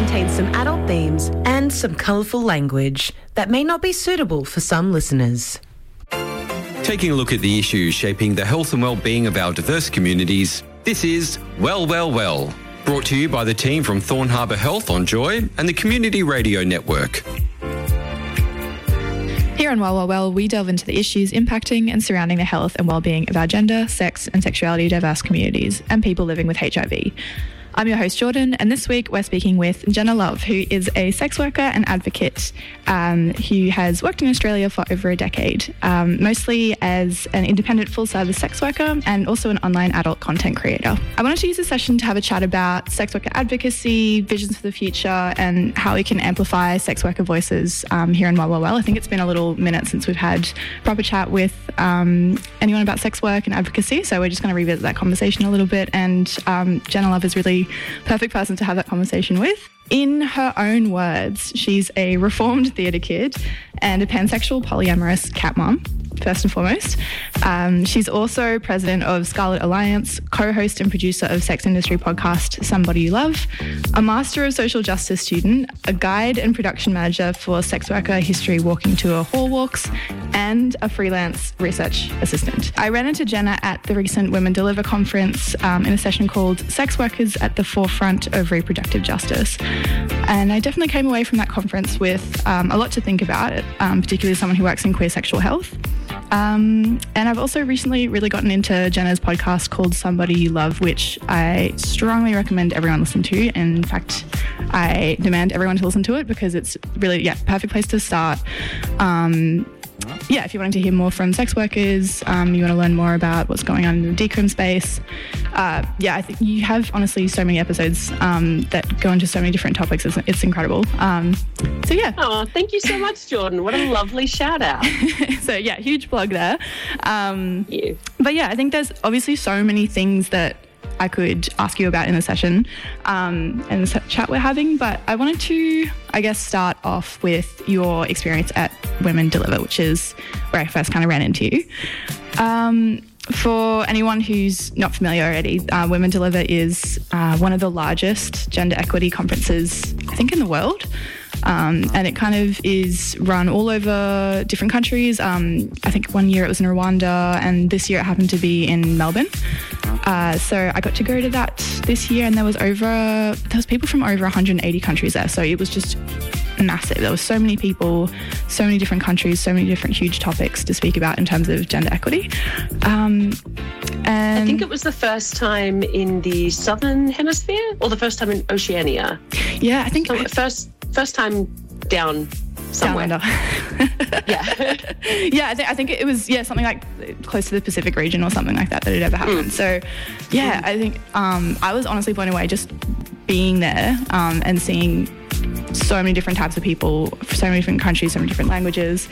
contains some adult themes and some colourful language that may not be suitable for some listeners. Taking a look at the issues shaping the health and well-being of our diverse communities, this is Well, Well, Well, brought to you by the team from Thorn Harbour Health on Joy and the Community Radio Network. Here on Well, Well, Well, we delve into the issues impacting and surrounding the health and well-being of our gender, sex and sexuality diverse communities and people living with HIV. I'm your host, Jordan, and this week we're speaking with Jenna Love, who is a sex worker and advocate who has worked in Australia for over a decade, mostly as an independent full-service sex worker and also an online adult content creator. I wanted to use this session to have a chat about sex worker advocacy, visions for the future, and how we can amplify sex worker voices here in Well, Well, Well. I think it's been a little minute since we've had a proper chat with anyone about sex work and advocacy, so we're just going to revisit that conversation a little bit, and Jenna Love is really perfect person to have that conversation with. In her own words, she's a reformed theatre kid and a pansexual polyamorous cat mom, first and foremost. She's also president of Scarlet Alliance, co-host and producer of sex industry podcast Somebody You Love, a Master of Social Justice student, a guide and production manager for Sex Worker History Walking Tour Hall Walks, and a freelance research assistant. I ran into Jenna at the recent Women Deliver conference in a session called Sex Workers at the Forefront of Reproductive Justice. And I definitely came away from that conference with a lot to think about, particularly as someone who works in queer sexual health. And I've also recently really gotten into Jenna's podcast called Somebody You Love, which I strongly recommend everyone listen to. In fact, I demand everyone to listen to it because it's really, perfect place to start. If you're wanting to hear more from sex workers, you want to learn more about what's going on in the decrim space. I think you have, honestly, so many episodes that go into so many different topics. It's incredible. Oh, thank you so much, Jordan. What a lovely shout out. So, huge plug there. Thank you. But I think there's obviously so many things that I could ask you about in the session and the chat we're having, but I wanted to, start off with your experience at Women Deliver, which is where I first kind of ran into you. For anyone who's not familiar already, Women Deliver is one of the largest gender equity conferences, I think, in the world. And it kind of is run all over different countries. I think one year it was in Rwanda and this year it happened to be in Melbourne. So I got to go to that this year and there was people from over 180 countries there. So it was just massive. There were so many people, so many different countries, so many different huge topics to speak about in terms of gender equity. And I think it was the first time in the Southern Hemisphere or the first time in Oceania. Yeah, I think... First time down somewhere. Down under. I think it was something like close to the Pacific region or something like that had ever happened. So I think I was honestly blown away just being there and seeing so many different types of people, so many different countries, so many different languages,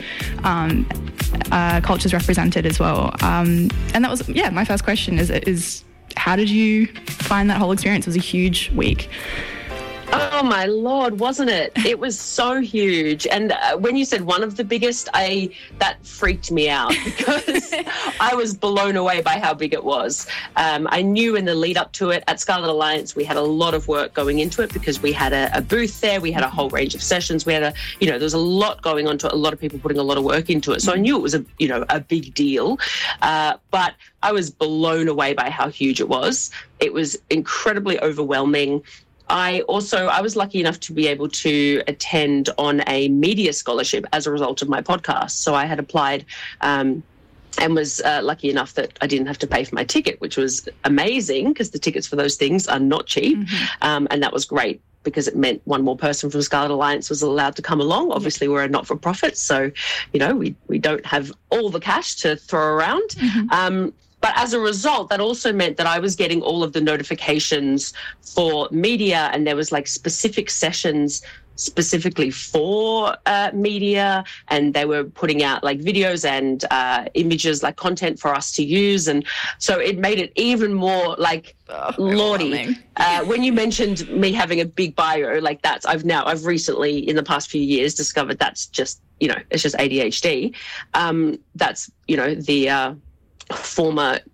cultures represented as well. And that was my first question is how did you find that whole experience? It was a huge week. Oh my Lord, wasn't it? It was so huge. And when you said one of the biggest, that freaked me out because I was blown away by how big it was. I knew in the lead up to it at Scarlet Alliance, we had a lot of work going into it because we had a booth there. We had a whole range of sessions. We had there was a lot going on to it, a lot of people putting a lot of work into it. So I knew it was a big deal. But I was blown away by how huge it was. It was incredibly overwhelming. I was lucky enough to be able to attend on a media scholarship as a result of my podcast. So I had applied and was lucky enough that I didn't have to pay for my ticket, which was amazing because the tickets for those things are not cheap. And that was great because it meant one more person from Scarlet Alliance was allowed to come along. Obviously, we're a not-for-profit, so, we don't have all the cash to throw around. But as a result, that also meant that I was getting all of the notifications for media, and there was specific sessions specifically for media, and they were putting out videos and images, content for us to use. And so it made it even more lordy. When you mentioned me having a big bio I've recently in the past few years discovered that's just, it's just ADHD. That's, the former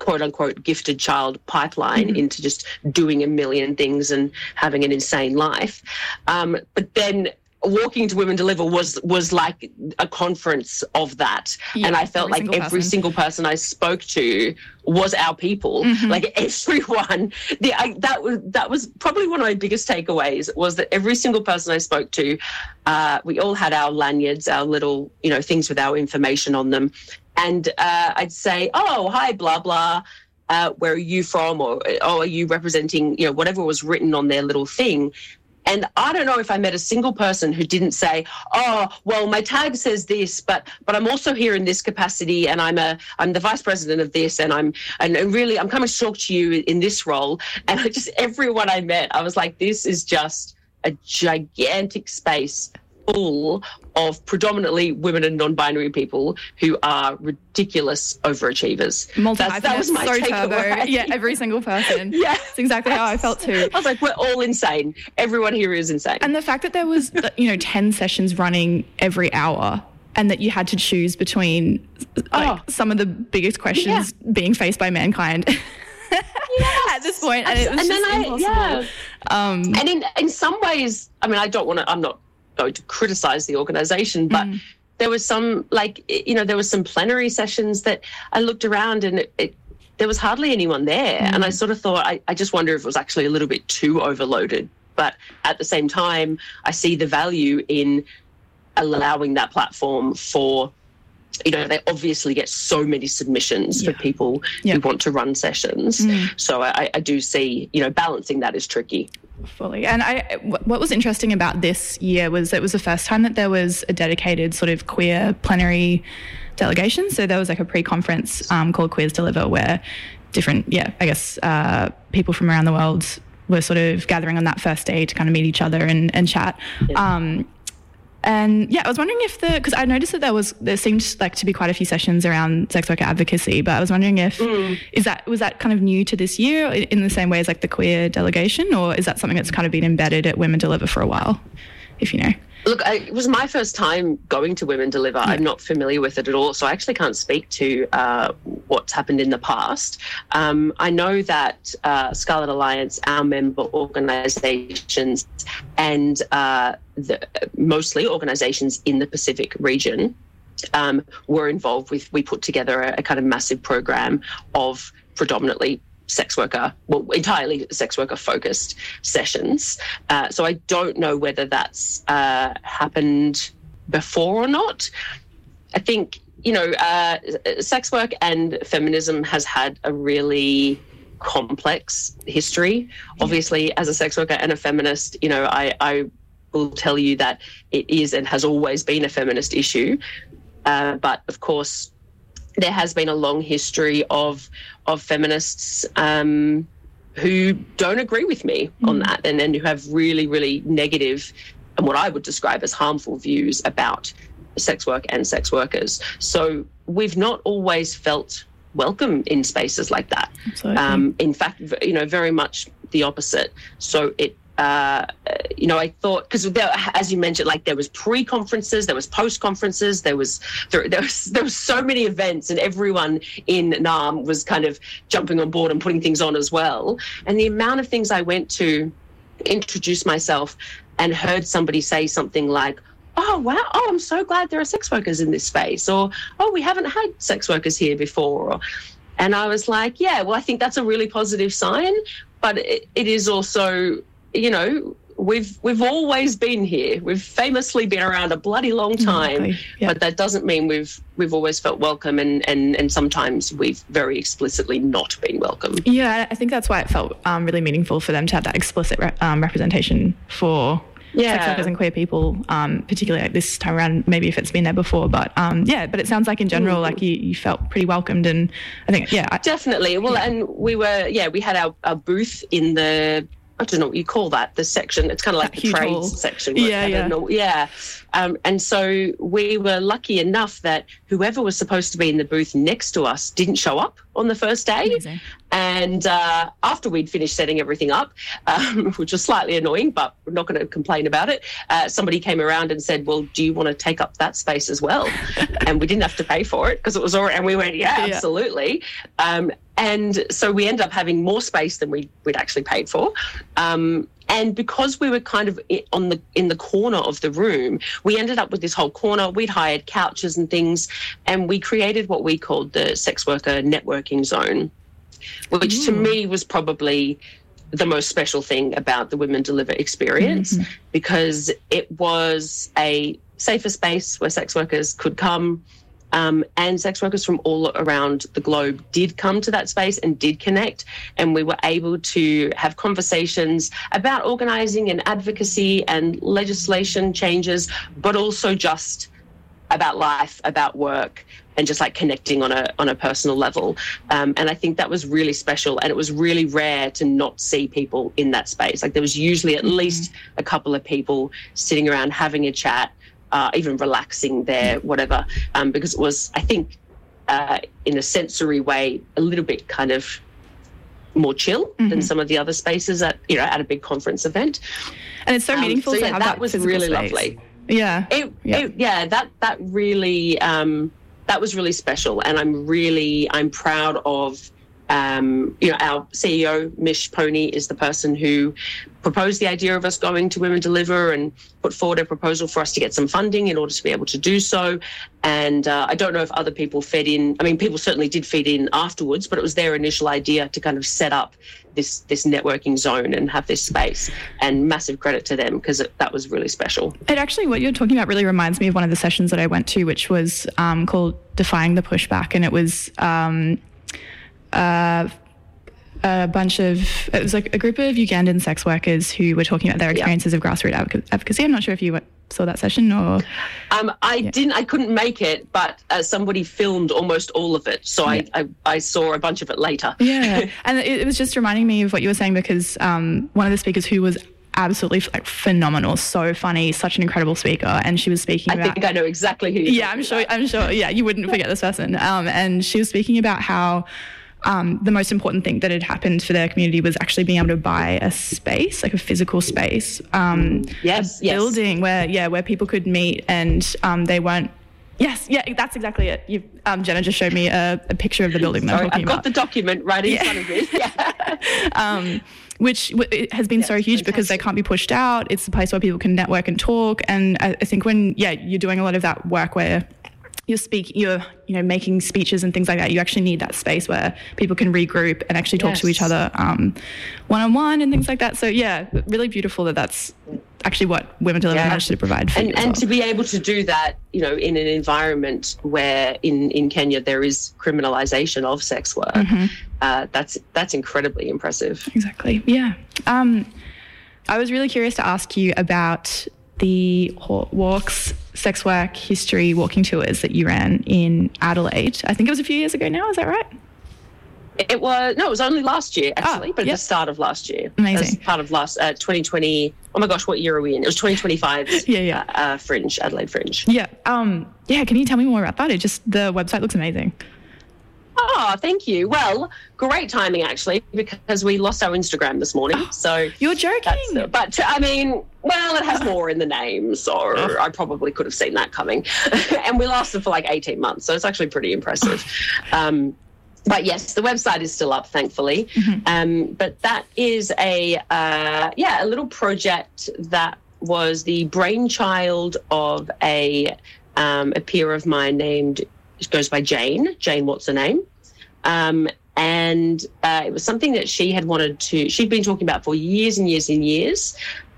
quote unquote gifted child pipeline into just doing a million things and having an insane life. But then Walking to Women Deliver was like a conference of that. And I felt like every single person I spoke to was our people. Like everyone, that was probably one of my biggest takeaways, was that every single person I spoke to, we all had our lanyards, our little, things with our information on them. And I'd say, oh, hi, blah, blah. Where are you from? Or, oh, are you representing, whatever was written on their little thing. And I don't know if I met a single person who didn't say, oh, well, my tag says this, but I'm also here in this capacity, and I'm the vice president of this, and I'm coming to talk to you in this role. And everyone I met, I was like, this is just a gigantic space full of predominantly women and non-binary people who are ridiculous overachievers. That was my takeaway. Turbo. Yeah, every single person. Yeah. That's exactly how I felt too. I was like, we're all insane. Everyone here is insane. And the fact that there was, 10 sessions running every hour, and that you had to choose between some of the biggest questions being faced by mankind at this point. And it was impossible. And in some ways, I'm not going to criticize the organization, but there was some there was some plenary sessions that I looked around and there was hardly anyone there. And I sort of thought, I just wonder if it was actually a little bit too overloaded. But at the same time, I see the value in allowing that platform for, they obviously get so many submissions for people who want to run sessions. So I do see, balancing that is tricky. Fully. And what was interesting about this year was it was the first time that there was a dedicated sort of queer plenary delegation. So there was like a pre-conference called Queers Deliver, where different, people from around the world were sort of gathering on that first day to kind of meet each other and chat. And I was wondering if because I noticed that there seemed like to be quite a few sessions around sex worker advocacy, but I was wondering if was that kind of new to this year in the same way as like the queer delegation, or is that something that's kind of been embedded at Women Deliver for a while, if you know? Look, it was my first time going to Women Deliver. I'm not familiar with it at all, so I actually can't speak to what's happened in the past. I know that Scarlet Alliance, our member organisations, and mostly organisations in the Pacific region were involved with. We put together a kind of massive program of predominantly entirely sex worker focused sessions. So I don't know whether that's happened before or not. I think, sex work and feminism has had a really complex history. Obviously, as a sex worker and a feminist, I will tell you that it is and has always been a feminist issue. But of course, there has been a long history of feminists who don't agree with me on that, and who have really, really negative and what I would describe as harmful views about sex work and sex workers. So we've not always felt welcome in spaces like that. In fact, very much the opposite. So I thought, because as you mentioned, like there was pre-conferences, there was post-conferences, there was so many events, and everyone in NARM was kind of jumping on board and putting things on as well. And the amount of things I went to introduce myself and heard somebody say something like, oh, wow, I'm so glad there are sex workers in this space, or, oh, we haven't had sex workers here before. And I was like, yeah, well, I think that's a really positive sign, but it is also, we've always been here. We've famously been around a bloody long time, but that doesn't mean we've always felt welcome, and sometimes we've very explicitly not been welcome. Yeah, I think that's why it felt really meaningful for them to have that explicit representation for sex workers and queer people, particularly like this time around, maybe if it's been there before. But but it sounds like in general, like you felt pretty welcomed, and I think, definitely. Well, and we had our booth in the, I don't know what you call that, the section. It's kind of like the trades section. And so we were lucky enough that whoever was supposed to be in the booth next to us didn't show up on the first day. Amazing. And after we'd finished setting everything up, which was slightly annoying, but we're not going to complain about it, somebody came around and said, well, do you want to take up that space as well? And we didn't have to pay for it because it was already, and we went, absolutely. And so we ended up having more space than we'd actually paid for. And because we were kind of in the corner of the room, we ended up with this whole corner. We'd hired couches and things, and we created what we called the sex worker networking zone, which to me was probably the most special thing about the Women Deliver experience, because it was a safer space where sex workers could come. And sex workers from all around the globe did come to that space and did connect, and we were able to have conversations about organising and advocacy and legislation changes, but also just about life, about work, and just like connecting on a personal level. And I think that was really special, and it was really rare to not see people in that space. Like there was usually at least a couple of people sitting around having a chat, even relaxing there, whatever, because it was, I think, in a sensory way, a little bit kind of more chill than some of the other spaces at a big conference event. And it's so meaningful to have that was physical really space. lovely. Yeah. That really that was really special, and I'm proud of. Our CEO, Mish Pony, is the person who proposed the idea of us going to Women Deliver and put forward a proposal for us to get some funding in order to be able to do so. And I don't know if other people fed in. I mean, people certainly did feed in afterwards, but it was their initial idea to kind of set up this networking zone and have this space. And massive credit to them, because that was really special. And actually, what you're talking about really reminds me of one of the sessions that I went to, which was called Defying the Pushback, and it was it was like a group of Ugandan sex workers who were talking about their experiences of grassroots advocacy. I'm not sure if you saw that session or... I couldn't make it, but somebody filmed almost all of it. So I saw a bunch of it later. Yeah. And it was just reminding me of what you were saying, because one of the speakers who was absolutely phenomenal, so funny, such an incredible speaker, and she was speaking about... I think I know exactly who you're talking about. I'm sure. Yeah, you wouldn't forget this person. And she was speaking about how the most important thing that had happened for their community was actually being able to buy a space, like a physical space, building where people could meet, and they weren't. Yes, that's exactly it. Jenna just showed me a picture of the building that I'm talking about. I've got the document right in front of me. Yeah. Which has been so huge, because they can't be pushed out. It's a place where people can network and talk. And I think when you're doing a lot of that work where you're making speeches and things like that, you actually need that space where people can regroup and actually talk to each other one-on-one and things like that. So really beautiful that's actually what Women Deliver managed to provide for you as well. To be able to do that, in an environment where in Kenya there is criminalization of sex work, that's incredibly impressive. Exactly. Yeah. I was really curious to ask you about the walks, sex work history walking tours that you ran in Adelaide. I think it was a few years ago now, is that right? It was only last year, actually, but at the start of last year. Amazing. As part of 2020, oh my gosh, what year are we in? It was 2025's Fringe, Adelaide Fringe. Yeah. Can you tell me more about that? The website looks amazing. Oh, thank you. Well, great timing, actually, because we lost our Instagram this morning. So you're joking. But I mean, it has more in the name, so I probably could have seen that coming. And we lasted for like 18 months, so it's actually pretty impressive. But yes, the website is still up, thankfully. But that is a little project that was the brainchild of a peer of mine named, it goes by Jane. What's her name? And it was something that she had she'd been talking about for years and years and years.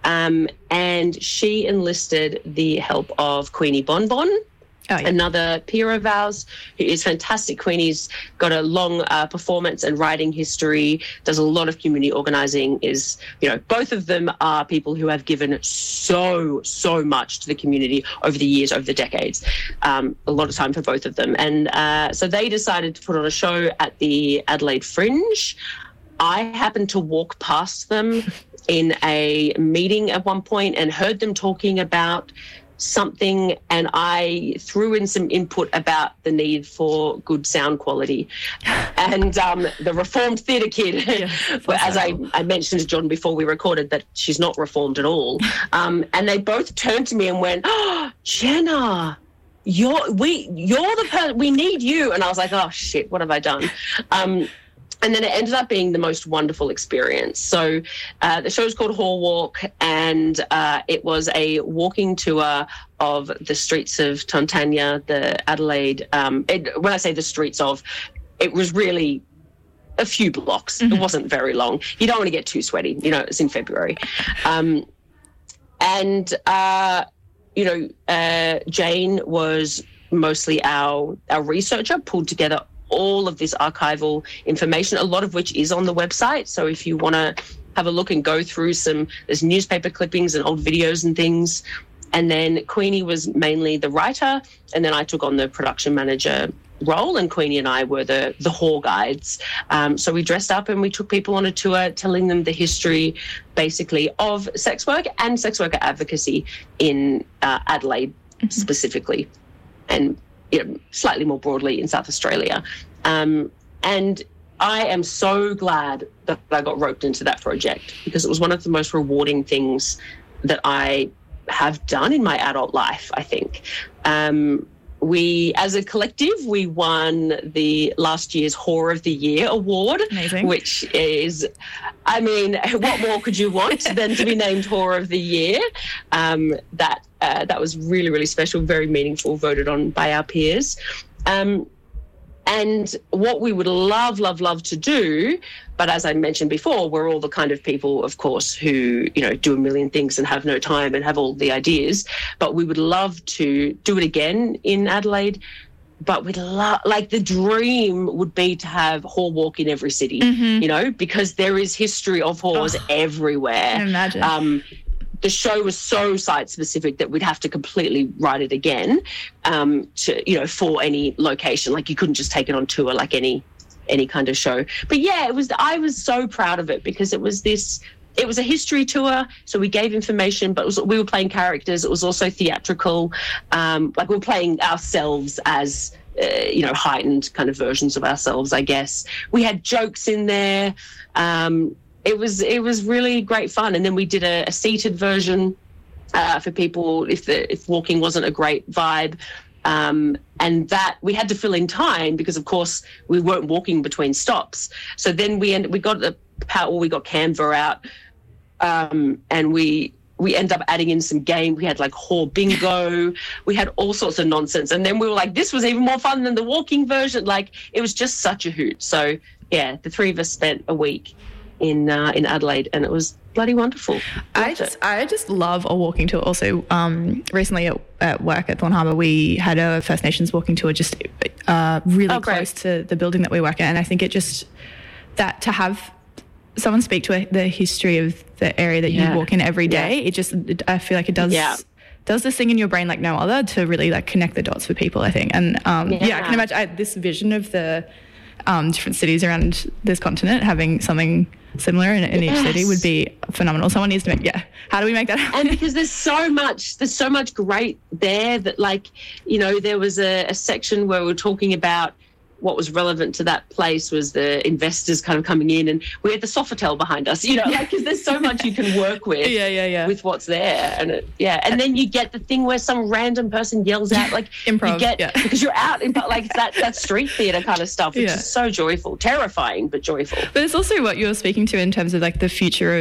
And she enlisted the help of Queenie Bonbon, another peer of ours who is fantastic. Queenie's got a long performance and writing history, does a lot of community organising, both of them are people who have given so much to the community over the years, over the decades, a lot of time for both of them. And so they decided to put on a show at the Adelaide Fringe. I happened to walk past them in a meeting at one point and heard them talking about something, and I threw in some input about the need for good sound quality. And the reformed theatre kid, as I mentioned to John before we recorded, that she's not reformed at all. And they both turned to me and went, "Oh, Jenna, you're the person, we need you." And I was like, "Oh shit, what have I done?" And then it ended up being the most wonderful experience. So the show's called Whore Walk, and it was a walking tour of the streets of Tantania, the Adelaide. When I say the streets of, it was really a few blocks. It wasn't very long. You don't want to get too sweaty. It's in February. Jane was mostly our researcher, pulled together all of this archival information, a lot of which is on the website. So if you want to have a look and go through there's newspaper clippings and old videos and things. And then Queenie was mainly the writer, and then I took on the production manager role, and Queenie and I were the whore guides. So we dressed up and we took people on a tour, telling them the history, basically, of sex work and sex worker advocacy in Adelaide specifically, and slightly more broadly in South Australia. And I am so glad that I got roped into that project, because it was one of the most rewarding things that I have done in my adult life, I think. We, as a collective, we won the last year's Whore of the Year award. Amazing. Which is, what more could you want than to be named Whore of the Year? That was really, really special, very meaningful, voted on by our peers. And what we would love to do, but as I mentioned before, we're all the kind of people, of course, who, do a million things and have no time and have all the ideas, but we would love to do it again in Adelaide. But we'd the dream would be to have Whore Walk in every city, because there is history of whores everywhere. I can imagine. The show was so site-specific that we'd have to completely write it again for any location. Like, you couldn't just take it on tour like any kind of show. But, yeah, I was so proud of it, because it was a history tour, so we gave information, but we were playing characters. It was also theatrical. We were playing ourselves as, heightened kind of versions of ourselves, I guess. We had jokes in there. It was really great fun. And then we did a seated version for people if walking wasn't a great vibe. And that we had to fill in time, because of course we weren't walking between stops. So then we got Canva out, and we ended up adding in some game. We had whore bingo. We had all sorts of nonsense. And then we were like, this was even more fun than the walking version. It was just such a hoot. So yeah, the three of us spent a week in Adelaide, and it was bloody wonderful. I just love a walking tour. Also, recently at work at Thorn Harbour, we had a First Nations walking tour just really close to the building that we work at, and I think it just that to have someone speak to the history of the area that you walk in every day, I feel like it does. Yeah. Does this thing in your brain like no other to really connect the dots for people, I think. And I can imagine this vision of the different cities around this continent having something similar in each city would be phenomenal. Someone needs to how do we make that happen? And because there's so much great there that there was a section where we were talking about what was relevant to that place was the investors kind of coming in, and we had the Sofitel behind us, because there's so much you can work with with what's there. And and then you get the thing where some random person yells out improv, because you're out in that street theatre kind of stuff, which is so joyful, terrifying but joyful. But it's also what you're speaking to in terms of the future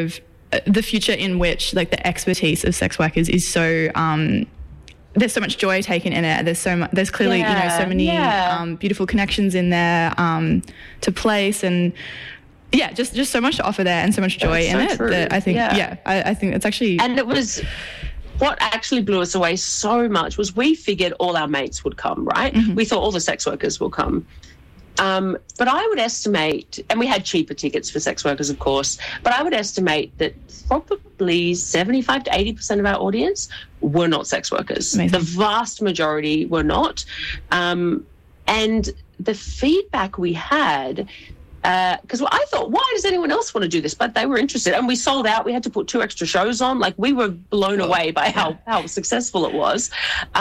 in which the expertise of sex workers is so there's so much joy taken in it. There's clearly so many beautiful connections in there to place, and just so much to offer there, and so much joy in it. True. That I think I think it's actually. And it was what actually blew us away so much was we figured all our mates would come, right? Mm-hmm. We thought all the sex workers will come. But I would estimate, and we had cheaper tickets for sex workers, of course, but I would estimate that probably 75 to 80% of our audience were not sex workers. Amazing. The vast majority were not. And the feedback we had, because I thought, why does anyone else want to do this? But they were interested, and we sold out. We had to put 2 extra shows on. We were blown away by how successful it was.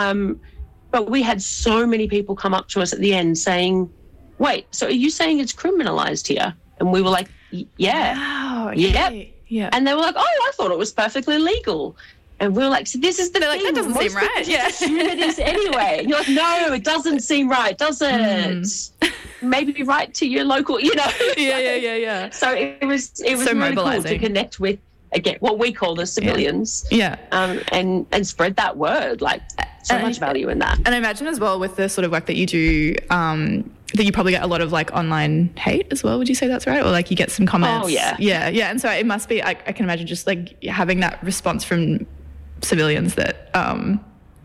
But we had so many people come up to us at the end saying, wait, so are you saying it's criminalized here? And we were like, yeah. Wow, okay. Yep. Yeah. And they were like, oh, I thought it was perfectly legal. And we were like, so this is the thing. That doesn't seem right. Yeah. Assume it is anyway. And you're like, no, it doesn't seem right, does it? maybe write to your local, Yeah. So it was So really mobilizing. cool to connect with, again, what we call the civilians. Yeah. And spread that word, like so much value in that. And I imagine as well with the sort of work that you do, that you probably get a lot of like online hate as well. Would you say that's right? Or like you get some comments? Oh, yeah. Yeah. And so it must be, I can imagine just like having that response from civilians that, don't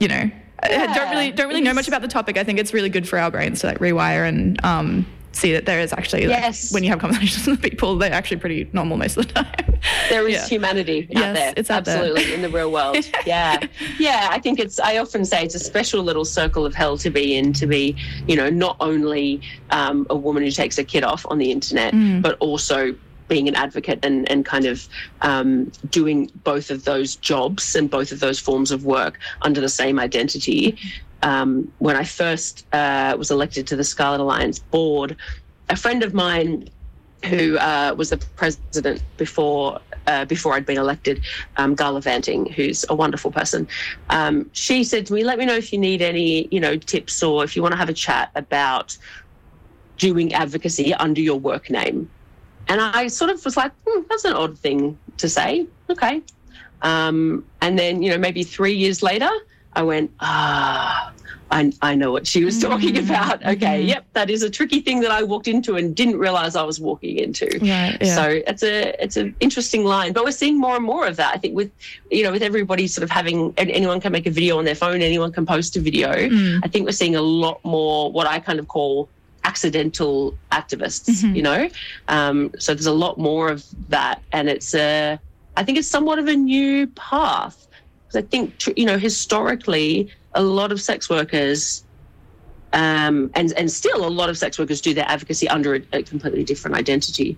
really know much about the topic. I think it's really good for our brains to like rewire and see that there is actually, when you have conversations with people, they're actually pretty normal most of the time. There is humanity out there. It's out absolutely there. In the real world. Yeah. I think I often say it's a special little circle of hell to be in, to be, not only a woman who takes a kid off on the internet, but also being an advocate and kind of doing both of those jobs and both of those forms of work under the same identity. When I first was elected to the Scarlet Alliance board, a friend of mine who was the president before I'd been elected, Gala Vanting, who's a wonderful person, she said to me, let me know if you need any, tips or if you want to have a chat about doing advocacy under your work name. And I sort of was like, that's an odd thing to say. Okay. And then, maybe 3 years later, I went, I know what she was talking about. Okay, yep, that is a tricky thing that I walked into and didn't realize I was walking into. Right, yeah. So it's an interesting line, but we're seeing more and more of that. I think with everybody sort of having, anyone can make a video on their phone, anyone can post a video. I think we're seeing a lot more what I kind of call accidental activists. So there's a lot more of that, and I think it's somewhat of a new path. I think, historically, a lot of sex workers, and still a lot of sex workers do their advocacy under a completely different identity,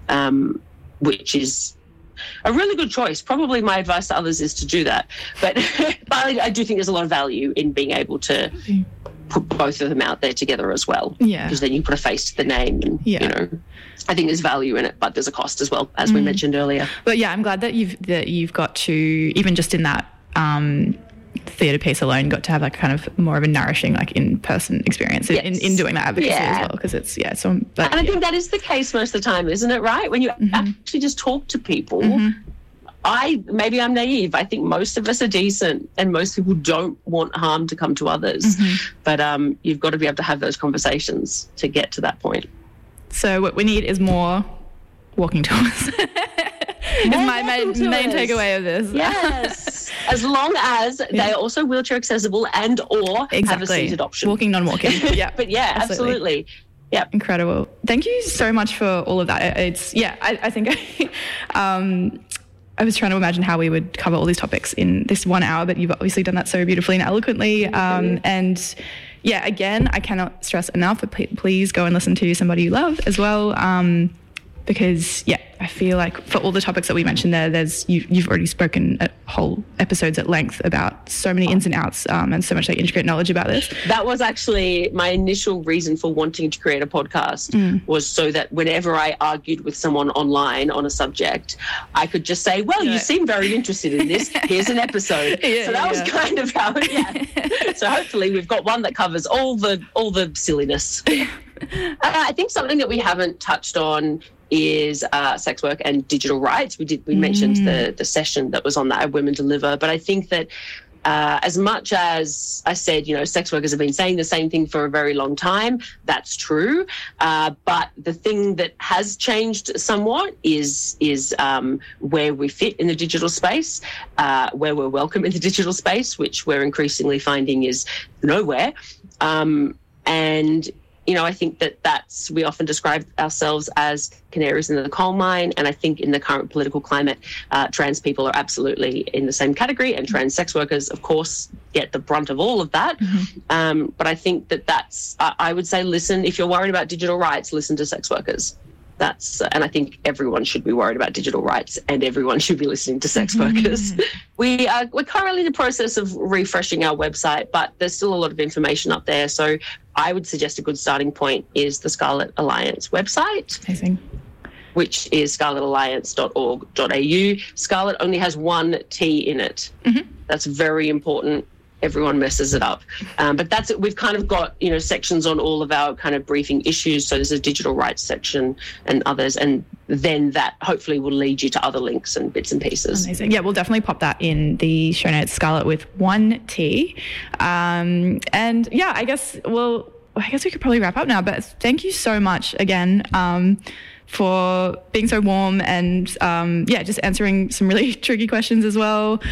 which is a really good choice. Probably my advice to others is to do that. But I do think there's a lot of value in being able to put both of them out there together as well. Yeah. Because then you put a face to the name and, I think there's value in it, but there's a cost as well, as we mentioned earlier. But yeah, I'm glad that you've got to, even just in that theatre piece alone, got to have like kind of more of a nourishing like in-person experience in doing that advocacy as well, because it's and I think that is the case most of the time, isn't it? Right, when you actually just talk to people. Maybe I'm naive. I think most of us are decent, and most people don't want harm to come to others. But you've got to be able to have those conversations to get to that point. So what we need is more walking tours. Is my main takeaway of this. Yes. As long as they are also wheelchair accessible and or have a seated option. Walking, non-walking. Yeah. But yeah, absolutely. Yeah. Incredible. Thank you so much for all of that. I think I was trying to imagine how we would cover all these topics in this 1 hour, but you've obviously done that so beautifully and eloquently. And yeah, again, I cannot stress enough, but please go and listen to Somebody You Love as well. Because I feel like for all the topics that we mentioned there, you've already spoken whole episodes at length about so many ins and outs, and so much like intricate knowledge about this. That was actually my initial reason for wanting to create a podcast, was so that whenever I argued with someone online on a subject, I could just say, well, you seem very interested in this. Here's an episode. So that was kind of how So hopefully we've got one that covers all the silliness. I think something that we haven't touched on is sex work and digital rights. We mentioned the session that was on that at Women Deliver, but I think that as much as I said, sex workers have been saying the same thing for a very long time, that's true. But the thing that has changed somewhat is where we fit in the digital space, where we're welcome in the digital space, which we're increasingly finding is nowhere. And I think we often describe ourselves as canaries in the coal mine. And I think in the current political climate, trans people are absolutely in the same category, and trans sex workers, of course, get the brunt of all of that. But I think I would say, listen, if you're worried about digital rights, listen to sex workers. And I think everyone should be worried about digital rights, and everyone should be listening to sex workers. We're currently in the process of refreshing our website, but there's still a lot of information up there. So I would suggest a good starting point is the Scarlet Alliance website. Amazing. Which is scarletalliance.org.au. Scarlet only has one T in it. That's very important. everyone messes it up. But that's it. We've kind of got, sections on all of our kind of briefing issues. So there's a digital rights section and others, and then that hopefully will lead you to other links and bits and pieces. Amazing. Yeah, we'll definitely pop that in the show notes, Scarlett with 1 T. And yeah, I guess we could probably wrap up now, but thank you so much again for being so warm and just answering some really tricky questions as well.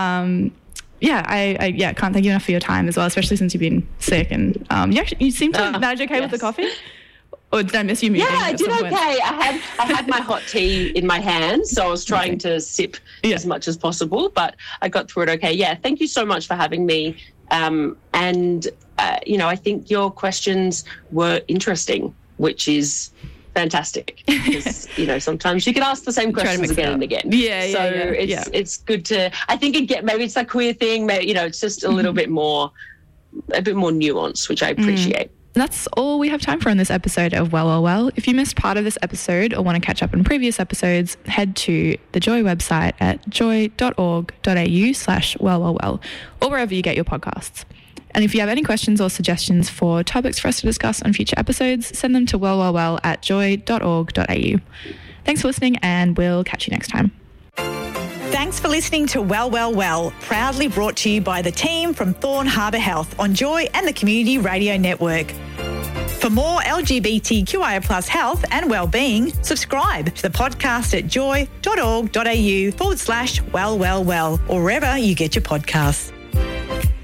I can't thank you enough for your time as well, especially since you've been sick. And you seem to manage okay with the coffee. Or did I miss you muting? Yeah, I did okay. I had my hot tea in my hand, so I was trying to sip as much as possible, but I got through it okay. Yeah, thank you so much for having me. I think your questions were interesting, which is fantastic because sometimes you can ask the same questions again and again. It's good to. I think maybe it's that queer thing. Maybe it's just a little bit more nuanced, which I appreciate. That's all we have time for on this episode of Well. If you missed part of this episode or want to catch up on previous episodes, head to the Joy website at joy.org.au/well, or wherever you get your podcasts. And if you have any questions or suggestions for topics for us to discuss on future episodes, send them to well@joy.org.au. Thanks for listening, and we'll catch you next time. Thanks for listening to Well, proudly brought to you by the team from Thorn Harbour Health on Joy and the Community Radio Network. For more LGBTQIA+ health and wellbeing, subscribe to the podcast at joy.org.au/well, or wherever you get your podcasts.